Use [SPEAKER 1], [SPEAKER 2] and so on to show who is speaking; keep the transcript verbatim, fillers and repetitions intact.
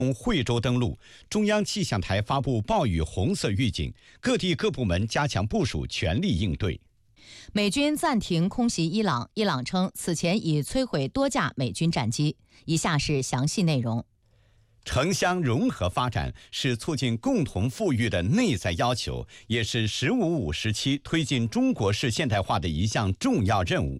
[SPEAKER 1] 惠州登陆，中央气象台发布暴雨红色预警，各地各部门加强部署，全力应对。
[SPEAKER 2] 美军暂停空袭伊朗，伊朗称此前已摧毁多架美军战机。以下是详细内容。
[SPEAKER 1] 城乡融合发展是促进共同富裕的内在要求，也是“十五五”时期推进中国式现代化的一项重要任务。